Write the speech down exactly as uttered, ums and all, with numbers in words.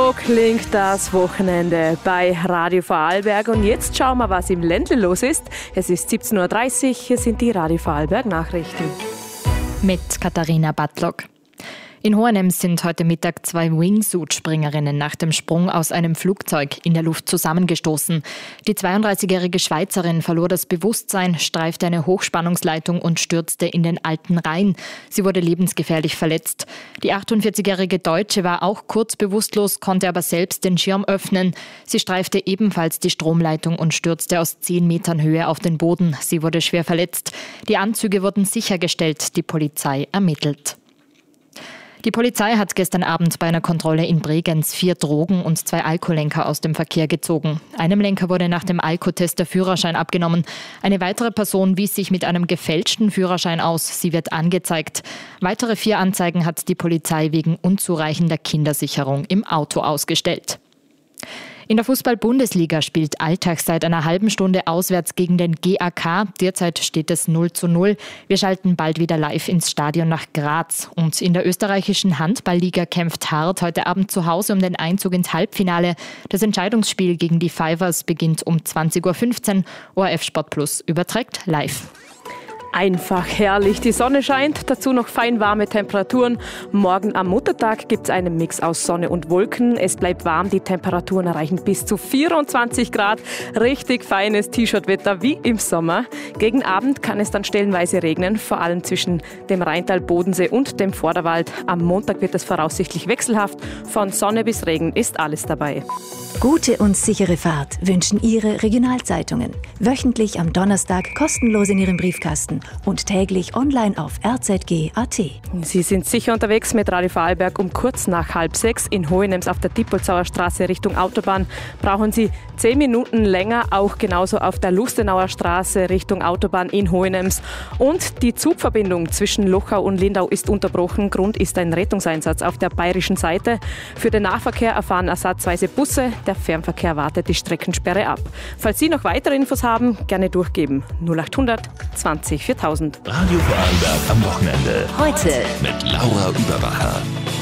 So klingt das Wochenende bei Radio Vorarlberg. Und jetzt schauen wir, was im Ländle los ist. Es ist siebzehn Uhr dreißig, hier sind die Radio Vorarlberg Nachrichten. Mit Katharina Badlock. In Hohenems sind heute Mittag zwei Wingsuit-Springerinnen nach dem Sprung aus einem Flugzeug in der Luft zusammengestoßen. Die zweiunddreißigjährige Schweizerin verlor das Bewusstsein, streifte eine Hochspannungsleitung und stürzte in den Alten Rhein. Sie wurde lebensgefährlich verletzt. Die achtundvierzigjährige Deutsche war auch kurz bewusstlos, konnte aber selbst den Schirm öffnen. Sie streifte ebenfalls die Stromleitung und stürzte aus zehn Metern Höhe auf den Boden. Sie wurde schwer verletzt. Die Anzüge wurden sichergestellt, die Polizei ermittelt. Die Polizei hat gestern Abend bei einer Kontrolle in Bregenz vier Drogen- und zwei Alkoholenker aus dem Verkehr gezogen. Einem Lenker wurde nach dem Alkotest der Führerschein abgenommen. Eine weitere Person wies sich mit einem gefälschten Führerschein aus. Sie wird angezeigt. Weitere vier Anzeigen hat die Polizei wegen unzureichender Kindersicherung im Auto ausgestellt. In der Fußball-Bundesliga spielt Altach seit einer halben Stunde auswärts gegen den G A K. Derzeit steht es null zu null. Wir schalten bald wieder live ins Stadion nach Graz. Und in der österreichischen Handballliga kämpft Hart heute Abend zu Hause um den Einzug ins Halbfinale. Das Entscheidungsspiel gegen die Fivers beginnt um zwanzig Uhr fünfzehn. O R F Sport Plus überträgt live. Einfach herrlich. Die Sonne scheint, dazu noch fein warme Temperaturen. Morgen am Muttertag gibt es einen Mix aus Sonne und Wolken. Es bleibt warm, die Temperaturen erreichen bis zu vierundzwanzig Grad. Richtig feines T-Shirt-Wetter wie im Sommer. Gegen Abend kann es dann stellenweise regnen, vor allem zwischen dem Rheintal, Bodensee und dem Vorderwald. Am Montag wird es voraussichtlich wechselhaft. Von Sonne bis Regen ist alles dabei. Gute und sichere Fahrt wünschen Ihre Regionalzeitungen. Wöchentlich am Donnerstag kostenlos in Ihrem Briefkasten und täglich online auf r z g punkt a t. Sie sind sicher unterwegs mit Radio Vorarlberg um kurz nach halb sechs in Hohenems auf der Diepolzauer Straße Richtung Autobahn. Brauchen Sie zehn Minuten länger, auch genauso auf der Lustenauer Straße Richtung Autobahn in Hohenems. Und die Zugverbindung zwischen Lochau und Lindau ist unterbrochen. Grund ist ein Rettungseinsatz auf der bayerischen Seite. Für den Nahverkehr erfahren ersatzweise Busse. Der Fernverkehr wartet die Streckensperre ab. Falls Sie noch weitere Infos haben, gerne durchgeben. null achthundert zwanzig viertausend. Radio Vorarlberg am Wochenende. Heute mit Laura Überbacher.